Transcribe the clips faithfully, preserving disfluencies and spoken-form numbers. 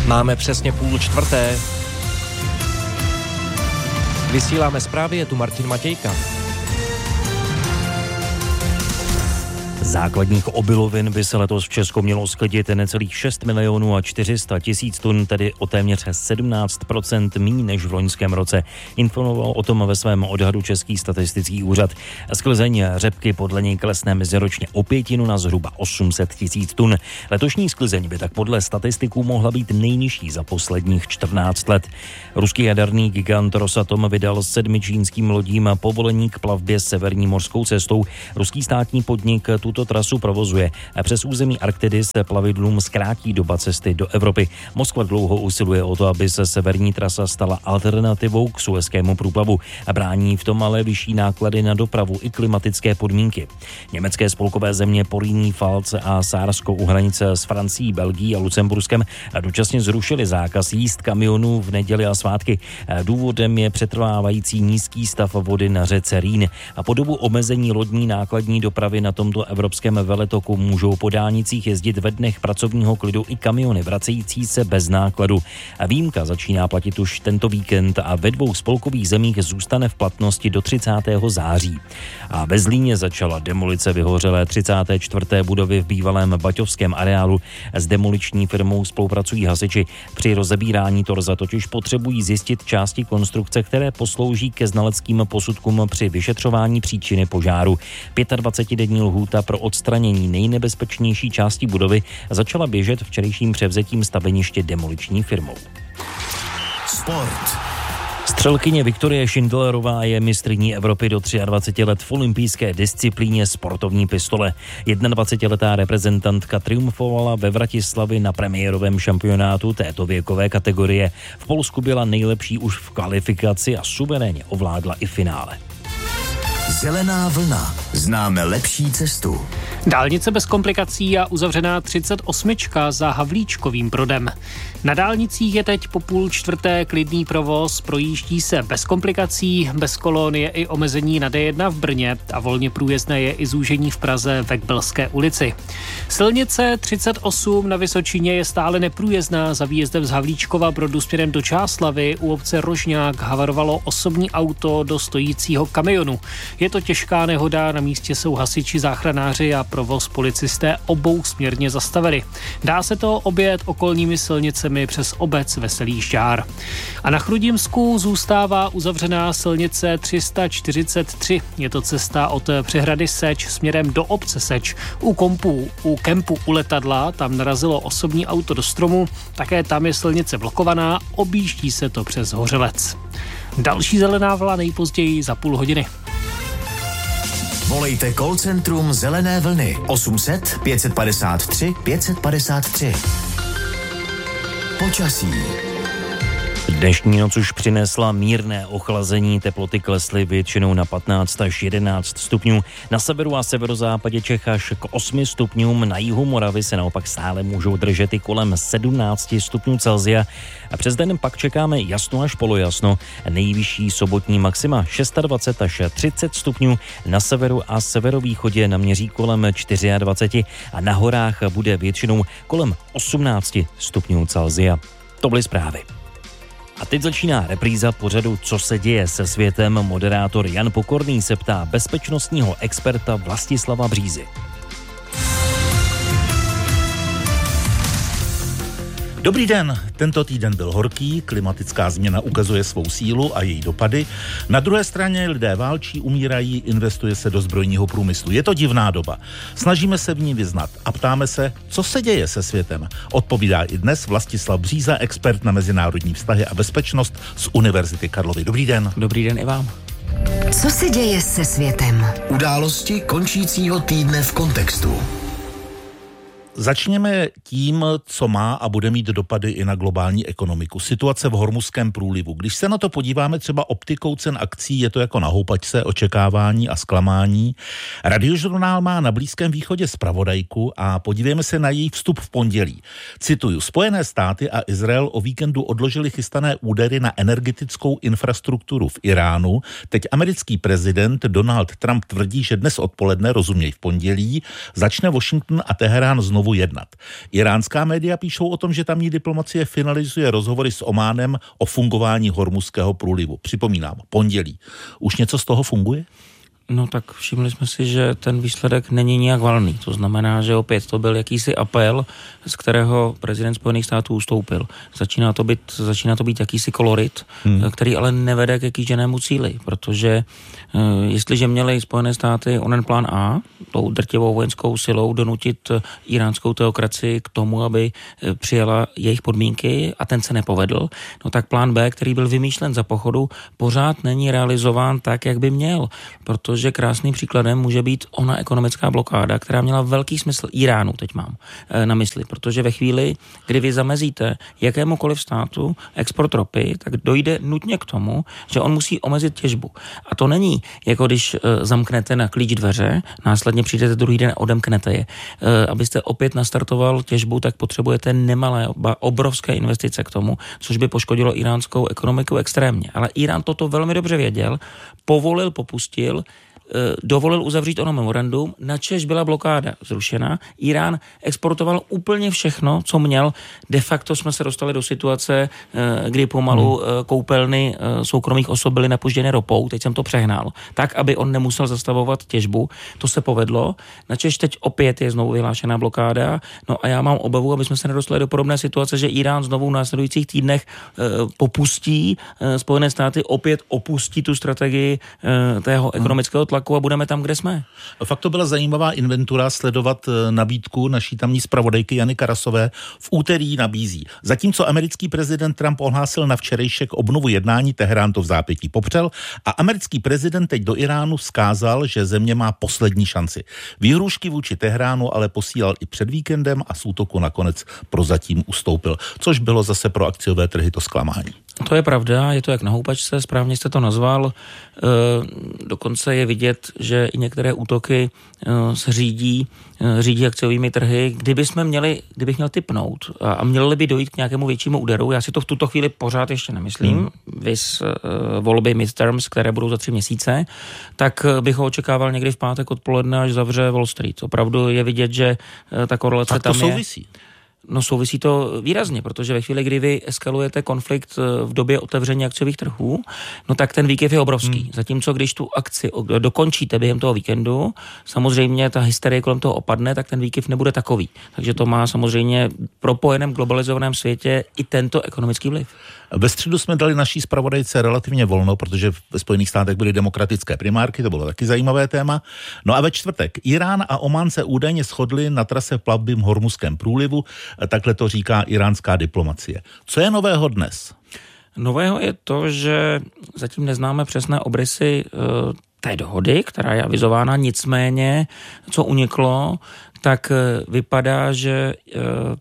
Máme přesně půl čtvrté. Vysíláme zprávy, je tu Martin Matějka. Základních obilovin by se letos v Česku mělo sklidit necelých šest milionů a čtyři sta tisíc tun, tedy o téměř sedmnáct procent míň než v loňském roce. Informoval o tom ve svém odhadu Český statistický úřad. Sklizeň řepky podle něj klesne meziročně o pětinu na zhruba osm set tisíc tun. Letošní sklizeň by tak podle statistiků mohla být nejnižší za posledních čtrnáct let. Ruský jaderný gigant Rosatom vydal sedmi čínským lodím povolení k plavbě severní mořskou cestou. Ruský státní podnik tuto trasu provozuje. Přes území Arktidy se plavidlům zkrátí doba cesty do Evropy. Moskva dlouho usiluje o to, aby se severní trasa stala alternativou k Suezskému průplavu. Brání v tom ale vyšší náklady na dopravu i klimatické podmínky. Německé spolkové země Porýní, Pfalz a Sársko u hranice s Francií, Belgií a Lucemburskem dočasně zrušili zákaz jízd kamionů v neděli a svátky. Důvodem je přetrvávající nízký stav vody na řece Rýn. A po dobu omezení lodní nákladní dopravy na tomto evropském veletoku můžou po dálnicích jezdit ve dnech pracovního klidu i kamiony vracející se bez nákladu. A výjimka začíná platit už tento víkend a ve dvou spolkových zemích zůstane v platnosti do třicátého září. A ve Zlíně začala demolice vyhořelé třicáté čtvrté budovy v bývalém baťovském areálu. S demoliční firmou spolupracují hasiči. Při rozebírání torza totiž potřebují zjistit části konstrukce, které poslouží ke znaleckým posudkům při vyšetřování příčiny požáru. dvacetidenní lhůta pro odstranění nejnebezpečnější části budovy začala běžet včerejším převzetím staveniště demoliční firmou. Sport. Střelkyně Viktorie Šindlerová je mistryní Evropy do dvaceti tří let v olympijské disciplíně sportovní pistole. dvacetijednoletá reprezentantka triumfovala ve Vratislavi na premiérovém šampionátu této věkové kategorie. V Polsku byla nejlepší už v kvalifikaci a suverénně ovládla i finále. Zelená vlna. Známe lepší cestu. Dálnice bez komplikací a uzavřená třicet osm za Havlíčkovým Brodem. Na dálnicích je teď po půl čtvrté klidný provoz, projíždí se bez komplikací, bez kolon je i omezení na D jedna v Brně a volně průjezdné je i zúžení v Praze ve Kbelské ulici. Silnice třicet osm na Vysočině je stále neprůjezdná, za výjezdem z Havlíčkova Brodu směrem do Čáslavy u obce Rožňák havarovalo osobní auto do stojícího kamionu. Je to těžká nehoda, na místě jsou hasiči, záchranáři a provoz policisté obou směrně zastavili. Dá se to objet okolními silnicemi přes obec Veselý Žďár. A na Chrudimsku zůstává uzavřená silnice tři sta čtyřicet tři. Je to cesta od přehrady Seč směrem do obce Seč. U kompu, u kempu u letadla tam narazilo osobní auto do stromu, také tam je silnice blokovaná, objíždí se to přes Hořelec. Další zelená vlna nejpozději za půl hodiny. Volejte call centrum Zelené vlny osm set pět padesát tři pět padesát tři. Počasí. Dnešní noc už přinesla mírné ochlazení, teploty klesly většinou na patnáct až jedenáct stupňů. Na severu a severozápadě Čech až k osmi stupňům, na jihu Moravy se naopak stále můžou držet i kolem sedmnáct stupňů Celsia. A přes den pak čekáme jasno až polojasno, nejvyšší sobotní maxima dvacet šest až třicet stupňů, na severu a severovýchodě naměří kolem dvacet čtyři a na horách bude většinou kolem osmnáct stupňů Celsia. To byly zprávy. A teď začíná repríza pořadu Co se děje se světem. Moderátor Jan Pokorný se ptá bezpečnostního experta Vlastislava Břízy. Dobrý den, tento týden byl horký, klimatická změna ukazuje svou sílu a její dopady. Na druhé straně lidé válčí, umírají, investuje se do zbrojního průmyslu. Je to divná doba. Snažíme se v ní vyznat a ptáme se, co se děje se světem. Odpovídá i dnes Vlastislav Bříza, expert na mezinárodní vztahy a bezpečnost z Univerzity Karlovy. Dobrý den. Dobrý den i vám. Co se děje se světem? Události končícího týdne v kontextu. Začněme tím, co má a bude mít dopady i na globální ekonomiku. Situace v Hormuzském průlivu. Když se na to podíváme třeba optikou cen akcí, je to jako na houpačce, očekávání a zklamání. Radiožurnál má na Blízkém východě zpravodajku a podívejme se na její vstup v pondělí. Cituju, Spojené státy a Izrael o víkendu odložili chystané údery na energetickou infrastrukturu v Iránu. Teď americký prezident Donald Trump tvrdí, že dnes odpoledne, rozuměj v pondělí, začne Washington a Teherán znovu znovu jednat. Iránská média píšou o tom, že tamní diplomacie finalizuje rozhovory s Ománem o fungování Hormuzského průlivu. Připomínám, pondělí. Už něco z toho funguje? No tak všimli jsme si, že ten výsledek není nijak valný. To znamená, že opět to byl jakýsi apel, z kterého prezident Spojených států ustoupil. Začíná to být, začíná to být jakýsi kolorit, hmm. který ale nevede ke kýženému cíli, protože uh, jestliže měli Spojené státy onen plán A, tou drtivou vojenskou silou donutit iránskou teokracii k tomu, aby přijala jejich podmínky a ten se nepovedl, no tak plán B, který byl vymýšlen za pochodu, pořád není realizován tak, jak by měl, protože že krásným příkladem může být ona ekonomická blokáda, která měla velký smysl Iránu, teď mám na mysli, protože ve chvíli, kdy vy zamezíte jakémukoliv státu export ropy, tak dojde nutně k tomu, že on musí omezit těžbu. A to není, jako když zamknete na klíč dveře, následně přijdete druhý den a odemknete je. Abyste opět nastartoval těžbu, tak potřebujete nemalé, obrovské investice k tomu, což by poškodilo iránskou ekonomiku extrémně. Ale Irán toto velmi dobře věděl, povolil, popustil, dovolil uzavřít ono memorandum, načež byla blokáda zrušena. Irán exportoval úplně všechno, co měl. De facto jsme se dostali do situace, kdy pomalu koupelny soukromých osob byly napužděny ropou, teď jsem to přehnal, tak, aby on nemusel zastavovat těžbu. To se povedlo. Načež teď opět je znovu vyhlášená blokáda. No a já mám obavu, aby jsme se nedostali do podobné situace, že Irán znovu v následujících týdnech popustí, Spojené státy opět opustí tu strategii tého ekonomického tlaku a budeme tam, kde jsme. Fakt to byla zajímavá inventura sledovat nabídku naší tamní zpravodajky Jany Karasové. V úterý nabízí. Zatímco americký prezident Trump ohlásil na včerejšek obnovu jednání, Teherán to v zápětí popřel a americký prezident teď do Iránu vzkázal, že země má poslední šanci. Výhrůžky vůči Teheránu ale posílal i před víkendem a z útoku nakonec prozatím ustoupil, což bylo zase pro akciové trhy to zklamání. To je pravda, je to jak na houpačce, správně jste to nazval. E, dokonce je vidět, že i některé útoky e, se řídí, e, řídí akciovými trhy. Kdyby jsme měli, kdybych měl tipnout a, a měli by dojít k nějakému většímu úderu, já si to v tuto chvíli pořád ještě nemyslím, hmm. vys e, volby midterms, které budou za tři měsíce, tak bych ho očekával někdy v pátek odpoledne, až zavře Wall Street. Opravdu je vidět, že e, ta korelace tak to tam souvisí. je. No souvisí to výrazně, protože ve chvíli, kdy vy eskalujete konflikt v době otevření akciových trhů, no tak ten výkyv je obrovský. Hmm. Zatímco když tu akci dokončíte během toho víkendu, samozřejmě ta hysterie kolem toho opadne, tak ten výkyv nebude takový. Takže to má samozřejmě propojeném globalizovaném světě i tento ekonomický vliv. Ve středu jsme dali naší zpravodajce relativně volno, protože ve Spojených státech byly demokratické primárky, to bylo taky zajímavé téma. No a ve čtvrtek Irán a Omán se údajně shodli na trase plavby v Hormuzském průlivu, takhle to říká iránská diplomacie. Co je nového dnes? Nového je to, že zatím neznáme přesné obrysy uh, té dohody, která je avizována, nicméně, co uniklo, tak uh, vypadá, že uh,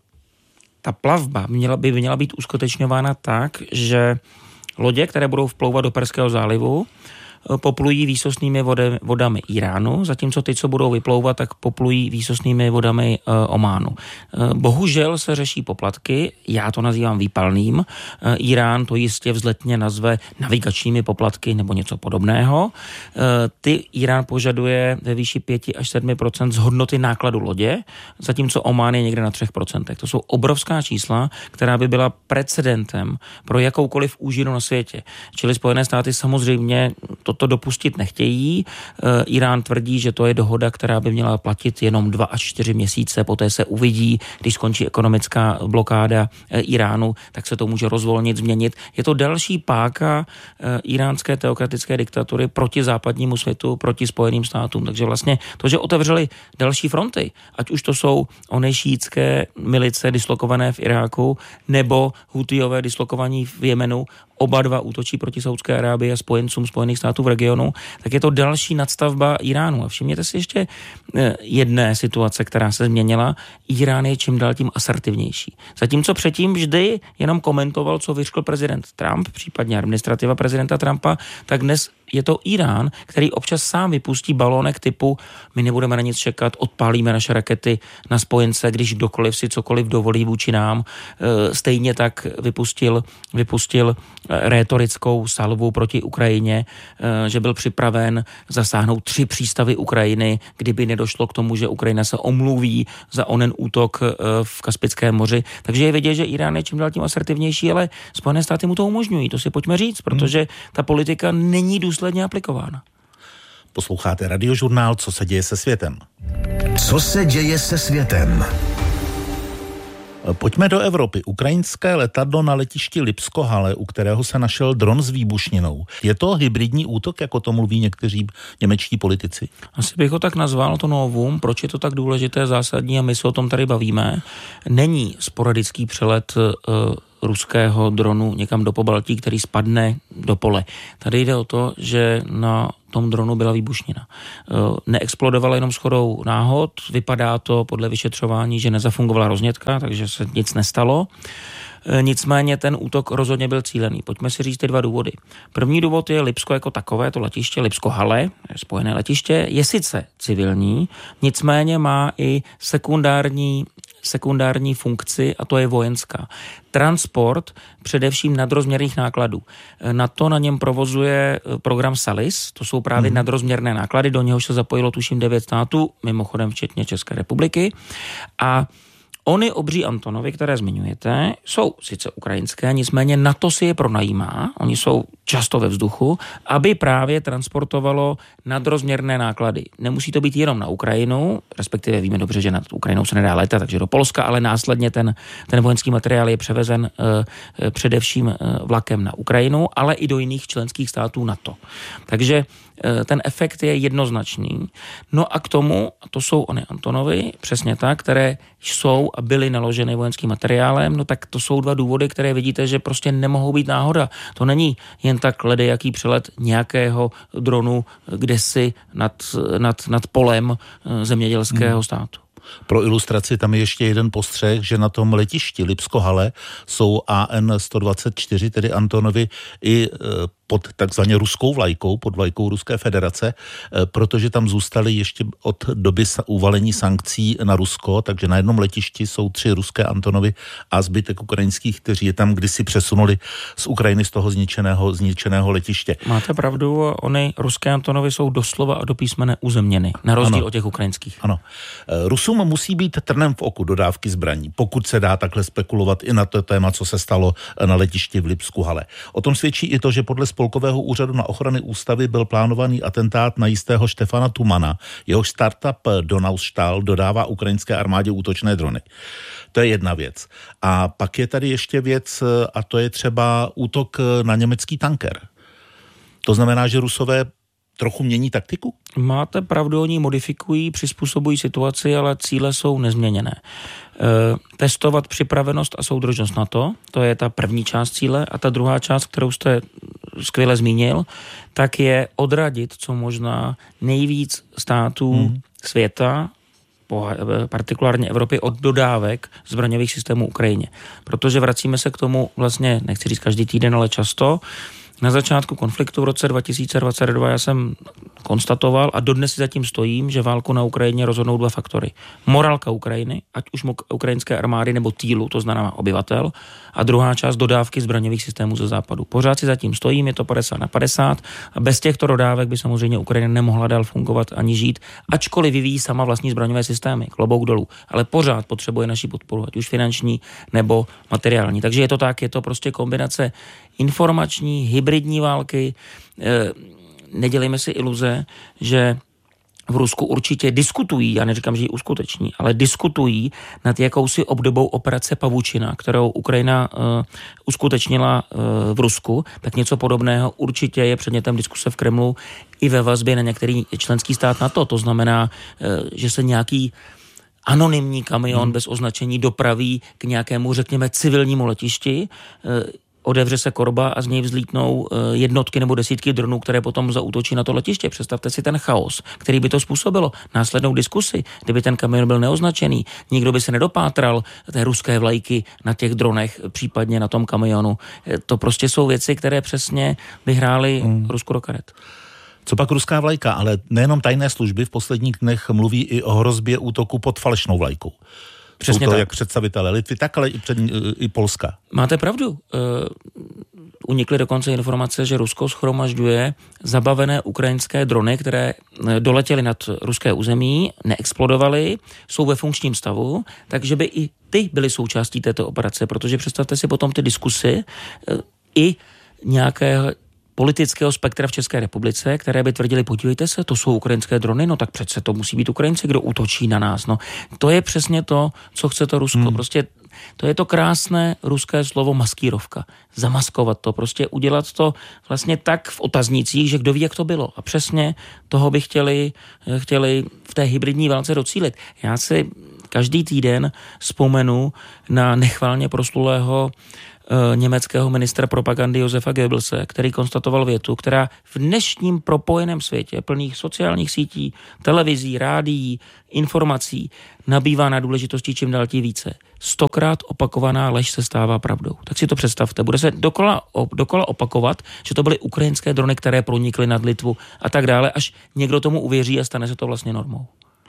ta plavba měla by měla být uskutečňována tak, že lodě, které budou vplouvat do Perského zálivu, poplují výsostnými vody, vodami Iránu, zatímco ty, co budou vyplouvat, tak poplují výsostnými vodami e, Ománu. E, bohužel se řeší poplatky, já to nazývám výpalným. E, Irán to jistě vzletně nazve navigačními poplatky nebo něco podobného. E, ty Irán požaduje ve výši pět až sedm procent z hodnoty nákladu lodě, zatímco Omán je někde na tři procenta. To jsou obrovská čísla, která by byla precedentem pro jakoukoliv úžinu na světě. Čili Spojené státy samozřejmě to to dopustit nechtějí. Irán tvrdí, že to je dohoda, která by měla platit jenom dva až čtyři měsíce, poté se uvidí, když skončí ekonomická blokáda Iránu, tak se to může rozvolnit, změnit. Je to další páka iránské teokratické diktatury proti západnímu světu, proti Spojeným státům. Takže vlastně to, že otevřeli další fronty, ať už to jsou ony šíitské milice dislokované v Iráku, nebo Hutijové dislokovaní v Jemenu, oba dva útočí proti Saúdské Arábii a spojencům Spojených států v regionu, tak je to další nadstavba Iránu. A všimněte si ještě jedné situace, která se změnila. Irán je čím dál tím asertivnější. Zatímco předtím vždy jenom komentoval, co vyřkl prezident Trump, případně administrativa prezidenta Trumpa, tak dnes je to Irán, který občas sám vypustí balónek typu my nebudeme na nic čekat, odpálíme naše rakety na spojence, když kdokoliv si cokoliv dovolí vůči nám. Stejně tak vypustil, vypustil rétorickou salvu proti Ukrajině že byl připraven zasáhnout tři přístavy Ukrajiny, kdyby nedošlo k tomu, že Ukrajina se omluví za onen útok v Kaspickém moři. Takže je vidět, že Irán je čím dál tím asertivnější, ale Spojené státy mu to umožňují. To si pojďme říct, protože ta politika není důsledně aplikována. Posloucháte Radiožurnál Co se děje se světem. Co se děje se světem? Pojďme do Evropy. Ukrajinské letadlo na letišti Lipsko-Halle, u kterého se našel dron s výbušninou. Je to hybridní útok, jako to mluví někteří němečtí politici? Asi bych ho tak nazval, to novum. Proč je to tak důležité, zásadní a my se o tom tady bavíme? Není sporadický přelet uh, ruského dronu někam do Pobaltí, který spadne do pole. Tady jde o to, že na tom dronu byla výbušnina. Neexplodovala jenom shodou náhod, vypadá to podle vyšetřování, že nezafungovala roznětka, takže se nic nestalo. Nicméně ten útok rozhodně byl cílený. Pojďme si říct ty dva důvody. První důvod je Lipsko jako takové, to letiště, Lipsko-Halle, spojené letiště, je sice civilní, nicméně má i sekundární sekundární funkci a to je vojenská. Transport především nadrozměrných nákladů. Na to na něm provozuje program SALIS, to jsou právě hmm. nadrozměrné náklady, do něhož se zapojilo tuším devět států, mimochodem včetně České republiky a ony obří Antonovy, které zmiňujete, jsou sice ukrajinské, nicméně NATO si je pronajímá, oni jsou často ve vzduchu, aby právě transportovalo nadrozměrné náklady. Nemusí to být jenom na Ukrajinu, respektive víme dobře, že nad Ukrajinou se nedá letat, takže do Polska, ale následně ten, ten vojenský materiál je převezen uh, především uh, vlakem na Ukrajinu, ale i do jiných členských států NATO. Takže ten efekt je jednoznačný. No a k tomu, to jsou ony Antonovy, přesně tak, které jsou a byly naloženy vojenským materiálem, no tak to jsou dva důvody, které vidíte, že prostě nemohou být náhoda. To není jen tak ledejaký přelet nějakého dronu kdesi nad, nad, nad polem zemědělského hmm. státu. Pro ilustraci tam je ještě jeden postřeh, že na tom letišti Lipsko-Halle jsou A N sto dvacet čtyři, tedy Antonovy, i pod takzvaně ruskou vlajkou, pod vlajkou Ruské federace, protože tam zůstaly ještě od doby uvalení sankcí na Rusko, takže na jednom letišti jsou tři ruské Antonovy a zbytek ukrajinských, kteří je tam kdysi přesunuli z Ukrajiny z toho zničeného, zničeného letiště. Máte pravdu, ony ruské Antonovy jsou doslova a do písmene uzemněny, na rozdíl ano. od těch ukrajinských. Ano. Rusům musí být trnem v oku dodávky zbraní, pokud se dá takhle spekulovat i na to téma, co se stalo na letišti v Lipsku-Halle. O tom svědčí i to, že podle Spolkového úřadu na ochrany ústavy byl plánovaný atentát na jistého Štefana Tumana. Jehož startup Donaustahl dodává ukrajinské armádě útočné drony. To je jedna věc. A pak je tady ještě věc, a to je třeba útok na německý tanker. To znamená, že Rusové trochu mění taktiku? Máte pravdu, oni modifikují, přizpůsobují situaci, ale cíle jsou nezměněné. E, testovat připravenost a soudržnost NATO, to je ta první část cíle, a ta druhá část, kterou jste skvěle zmínil, tak je odradit co možná nejvíc států hmm. světa, partikulárně Evropy, od dodávek zbraňových systémů Ukrajině. Protože vracíme se k tomu vlastně, nechci říct každý týden, ale často. Na začátku konfliktu v roce dva tisíce dvacet dva já jsem konstatoval a dodnes si zatím stojím, že válku na Ukrajině rozhodnou dva faktory. Morálka Ukrajiny, ať už ukrajinské armády nebo týlu, to znamená obyvatel, a druhá část dodávky zbraňových systémů ze západu. Pořád si zatím stojím, je to padesát na padesát a bez těchto dodávek by samozřejmě Ukrajina nemohla dál fungovat ani žít, ačkoliv vyvíjí sama vlastní zbraňové systémy, klobouk dolů, ale pořád potřebuje naši podporu, ať už finanční nebo materiální. Takže je to tak, je to prostě kombinace informační, hybridní války. E, nedělejme si iluze, že v Rusku určitě diskutují, já neříkám, že ji uskuteční, ale diskutují nad jakousi obdobou operace Pavučina, kterou Ukrajina uh, uskutečnila uh, v Rusku, tak něco podobného určitě je předmětem diskuse v Kremlu i ve vazbě na některý členský stát NATO. To znamená, uh, že se nějaký anonymní kamion hmm. bez označení dopraví k nějakému, řekněme, civilnímu letišti, uh, odevře se korba a z něj vzlítnou jednotky nebo desítky dronů, které potom zaútočí na to letiště. Představte si ten chaos, který by to způsobilo. Následnou diskusi, kdyby ten kamion byl neoznačený, nikdo by se nedopátral té ruské vlajky na těch dronech, případně na tom kamionu. To prostě jsou věci, které přesně vyhrály hmm. Rusku do karet. Co pak ruská vlajka, ale nejenom tajné služby v posledních dnech mluví i o hrozbě útoku pod falešnou vlajkou. Přesně Jsou to tak. Jak představitelé Litvy, tak ale i, před, i Polska. Máte pravdu. unikly dokonce informace, že Rusko shromažďuje zabavené ukrajinské drony, které doletěly nad ruské území, neexplodovaly, jsou ve funkčním stavu, takže by i ty byly součástí této operace, protože představte si potom ty diskusy i nějaké politického spektra v České republice, které by tvrdili, podívejte se, to jsou ukrajinské drony, no tak přece to musí být Ukrajinci, kdo útočí na nás. No, to je přesně to, co chce to Rusko. Hmm. Prostě to je to krásné ruské slovo maskírovka. Zamaskovat to, prostě udělat to vlastně tak v otaznících, že kdo ví, jak to bylo. A přesně toho by chtěli, chtěli v té hybridní válce docílit. Já si každý týden vzpomenu na nechvalně proslulého německého ministra propagandy Josefa Goebbelse, který konstatoval větu, která v dnešním propojeném světě, plných sociálních sítí, televizí, rádií, informací, nabývá na důležitosti čím dál tím více. Stokrát opakovaná lež se stává pravdou. Tak si to představte. Bude se dokola, dokola opakovat, že to byly ukrajinské drony, které pronikly nad Litvu a tak dále, až někdo tomu uvěří a stane se to vlastně normou.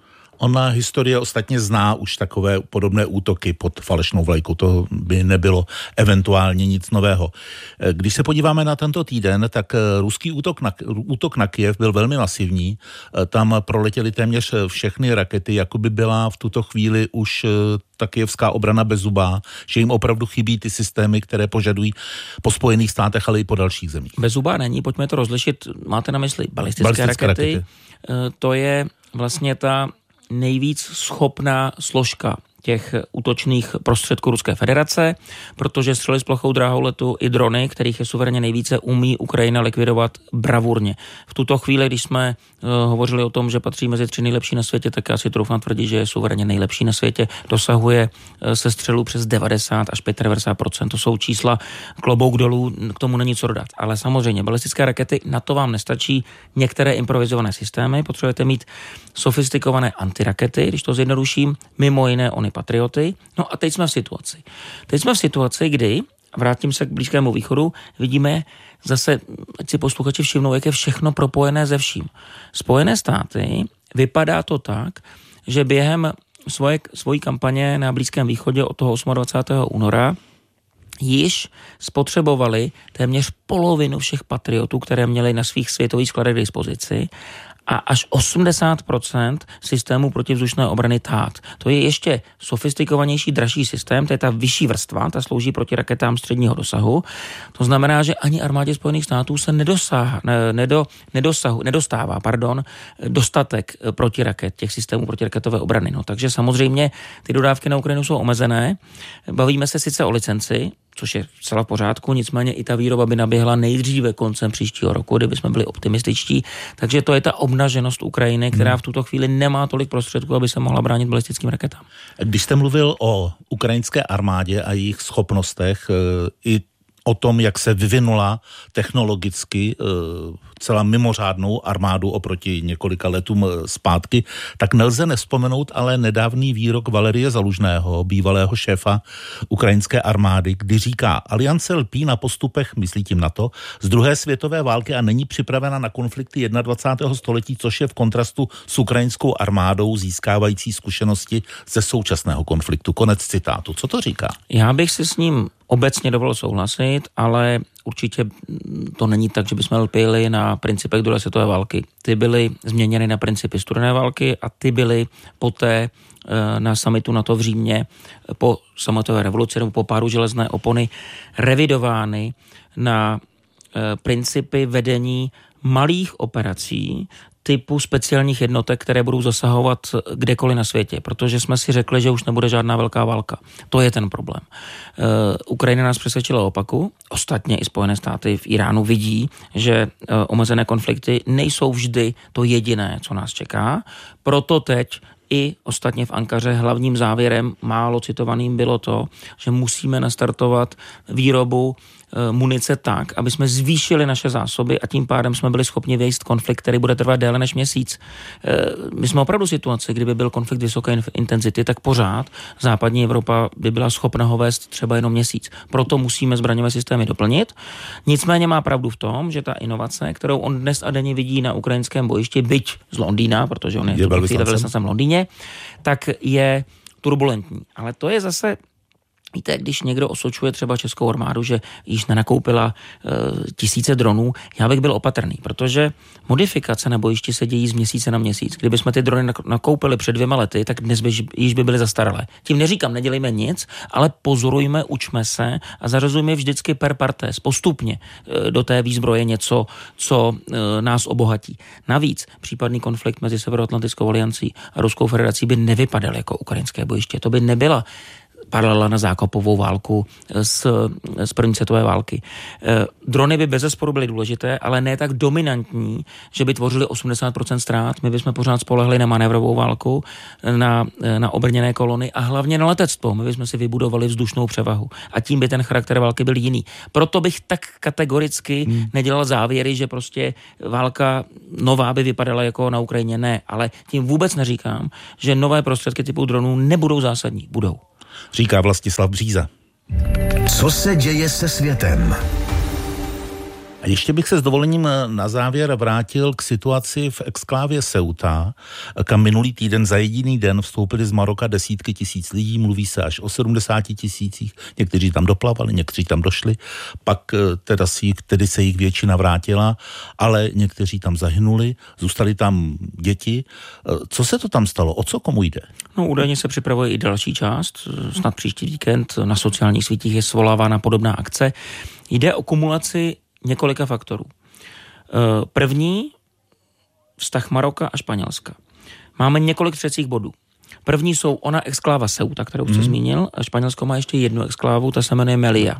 Ona historie ostatně zná už takové podobné útoky pod falešnou vlajkou, to by nebylo eventuálně nic nového. Když se podíváme na tento týden, tak ruský útok na, útok na Kyjev byl velmi masivní, tam proletěly téměř všechny rakety, jako by byla v tuto chvíli už ta kyjevská obrana bezzubá, že jim opravdu chybí ty systémy, které požadují po Spojených státech, ale i po dalších zemích. Bezzubá není, pojďme to rozlišit, máte na mysli balistické, balistické rakety, rakety, to je vlastně ta nejvíc schopná složka těch útočných prostředků Ruské federace, protože střely s plochou dráhou letu i drony, kterých je suverénně nejvíce, umí Ukrajina likvidovat bravurně. V tuto chvíli, když jsme uh, hovořili o tom, že patří mezi tři nejlepší na světě, tak já si troufám tvrdit, že je suverénně nejlepší na světě. Dosahuje uh, se střelů přes devadesát až devadesát pět procent. To jsou čísla, klobouk dolů, k tomu není co dodat. Ale samozřejmě balistické rakety, na to vám nestačí některé improvizované systémy, potřebujete mít sofistikované antirakety, když to zjednoduším, mimo jiné ony Patrioty. No a teď jsme v situaci. Teď jsme v situaci, kdy, vrátím se k Blízkému východu, vidíme zase, ať si posluchači všimnou, jak je všechno propojené ze vším. Spojené státy, vypadá to tak, že během svoje, svojí kampaně na Blízkém východě od toho dvacátého osmého února již spotřebovali téměř polovinu všech Patriotů, které měli na svých světových skladech k dispozici, a až osmdesát procent systému protivzdušné obrany T A T. To je ještě sofistikovanější, dražší systém, to je ta vyšší vrstva, ta slouží proti raketám středního dosahu. To znamená, že ani armádě Spojených států se nedosáhá, nedo, nedosahu, nedostává pardon, dostatek protiraket, těch systémů protiraketové obrany. No, takže samozřejmě ty dodávky na Ukrajinu jsou omezené. Bavíme se sice o licenci, což je celá v pořádku, nicméně i ta výroba by naběhla nejdříve koncem příštího roku, kdyby jsme byli optimističtí. Takže to je ta obnaženost Ukrajiny, která v tuto chvíli nemá tolik prostředků, aby se mohla bránit balistickým raketám. Když jste mluvil o ukrajinské armádě a jejich schopnostech, i o tom, jak se vyvinula technologicky celá mimořádnou armádu oproti několika letům zpátky, tak nelze nevzpomenout ale nedávný výrok Valerie Zalužného, bývalého šéfa ukrajinské armády, kdy říká, aliance lpí na postupech, myslí tím NATO, z druhé světové války a není připravena na konflikty dvacátého prvního století, což je v kontrastu s ukrajinskou armádou získávající zkušenosti ze současného konfliktu. Konec citátu. Co to říká? Já bych si s ním obecně dovolil souhlasit, ale určitě to není tak, že bychom lpěli na principech druhé světové války. Ty byly změněny na principy studené války a ty byly poté na summitu NATO v Římě po sametové revoluci nebo po pádu železné opony revidovány na principy vedení malých operací typu speciálních jednotek, které budou zasahovat kdekoliv na světě, protože jsme si řekli, že už nebude žádná velká válka. To je ten problém. Uh, Ukrajina nás přesvědčila opaku, ostatně i Spojené státy v Iránu vidí, že uh, omezené konflikty nejsou vždy to jediné, co nás čeká, proto teď i ostatně v Ankaře hlavním závěrem málo citovaným bylo to, že musíme nastartovat výrobu munice tak, aby jsme zvýšili naše zásoby a tím pádem jsme byli schopni vejít konflikt, který bude trvat déle než měsíc. My jsme opravdu v situaci, kdyby byl konflikt vysoké intenzity, tak pořád západní Evropa by byla schopna ho vést třeba jenom měsíc. Proto musíme zbraňové systémy doplnit. Nicméně má pravdu v tom, že ta inovace, kterou on dnes a denně vidí na ukrajinském bojišti, byť z Londýna, protože on je, je velvyslancem v Londýně, tak je turbulentní. Ale to je zase Víte, když někdo osočuje třeba českou armádu, že již nenakoupila e, tisíce dronů, já bych byl opatrný, protože modifikace na bojišti se dějí z měsíce na měsíc. Kdybychom ty drony nakoupili před dvěma lety, tak dnes by, již by byly zastaralé. Tím neříkám, nedělejme nic, ale pozorujme, učme se a zařazujme vždycky per partes, postupně e, do té výzbroje něco, co e, nás obohatí. Navíc případný konflikt mezi Severoatlantickou aliancí a Ruskou federací by nevypadal jako ukrajinské bojiště. To by nebyla paralela na zákopovou válku z, z první světové války. E, drony by bezesporu byly důležité, ale ne tak dominantní, že by tvořily osmdesát procent ztrát. My bychom pořád spolehli na manévrovou válku, na, na obrněné kolony a hlavně na letectvo. My bychom si vybudovali vzdušnou převahu a tím by ten charakter války byl jiný. Proto bych tak kategoricky hmm. nedělal závěry, že prostě válka nová by vypadala jako na Ukrajině. Ne, ale tím vůbec neříkám, že nové prostředky typu dronů nebudou zásadní. Budou. Říká Vlastislav Bříza. Co se děje se světem? A ještě bych se s dovolením na závěr vrátil k situaci v exklávě Ceuta, kam minulý týden za jediný den vstoupili z Maroka desítky tisíc lidí, mluví se až o sedmdesáti tisících, někteří tam doplavali, někteří tam došli, pak teda si, tedy se jich většina vrátila, ale někteří tam zahynuli, zůstali tam děti. Co se to tam stalo? O co komu jde? No, údajně se připravuje i další část, snad příští víkend na sociálních sítích je svolávána podobná akce. Jde o kumulaci několika faktorů. První, vztah Maroka a Španělska. Máme několik třecích bodů. První jsou ona exkláva Ceuta, kterou jste mm. zmínil, a Španělsko má ještě jednu exklávu, ta se jmenuje Melilla.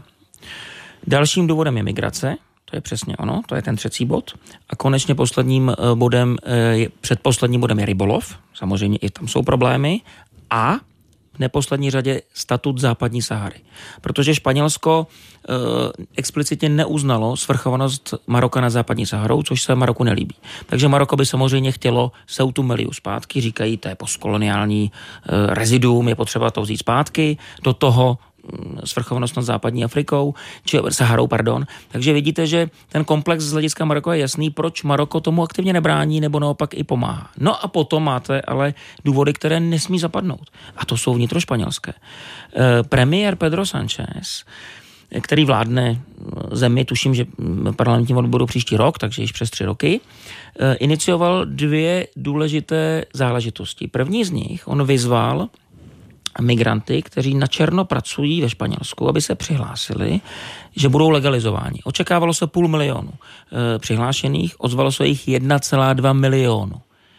Dalším důvodem je migrace, to je přesně ono, to je ten třecí bod. A konečně posledním bodem, předposledním bodem je rybolov, samozřejmě i tam jsou problémy, a v neposlední řadě statut západní Sahary. Protože Španělsko e, explicitně neuznalo svrchovanost Maroka nad západní Saharou, což se Maroku nelíbí. Takže Maroko by samozřejmě chtělo Ceutu Melillu zpátky, říkají, to je postkoloniální e, reziduum, je potřeba to vzít zpátky, do toho svrchovanost nad západní Afrikou, či Saharou, pardon. Takže vidíte, že ten komplex z hlediska Maroka je jasný, proč Maroko tomu aktivně nebrání, nebo naopak i pomáhá. No a potom máte ale důvody, které nesmí zapadnout. A to jsou vnitrošpanělské. E, premiér Pedro Sánchez, který vládne zemi, tuším, že parlamentní volby budou příští rok, takže již přes tři roky, e, inicioval dvě důležité záležitosti. První z nich, on vyzval migranty, kteří na černo pracují ve Španělsku, aby se přihlásili, že budou legalizováni. Očekávalo se půl milionu e, přihlášených, ozvalo se jich jedna celá dva milionu.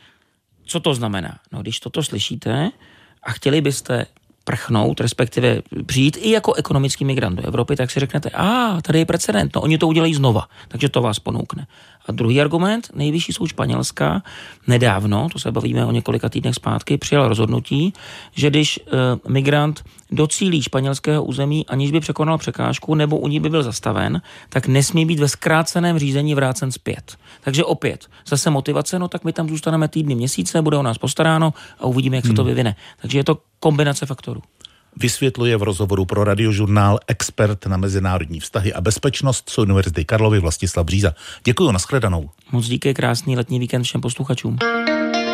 Co to znamená? No, když toto slyšíte a chtěli byste prchnout, respektive přijít i jako ekonomický migrant do Evropy, tak si řeknete, a tady je precedent, no oni to udělají znova, takže to vás ponoukne. A druhý argument, nejvyšší soud Španělska nedávno, to se bavíme o několika týdnech zpátky, přijal rozhodnutí, že když e, migrant docílí španělského území, aniž by překonal překážku nebo u ní by byl zastaven, tak nesmí být ve zkráceném řízení vrácen zpět. Takže opět, zase motivace, no tak my tam zůstaneme týdny, měsíce, bude o nás postaráno a uvidíme, jak se to vyvine. Takže je to kombinace faktorů. Vysvětluje v rozhovoru pro Radiožurnál expert na mezinárodní vztahy a bezpečnost z Univerzity Karlovy Vlastislav Bříza. Děkuju, nashledanou. Moc díky, krásný letní víkend všem posluchačům.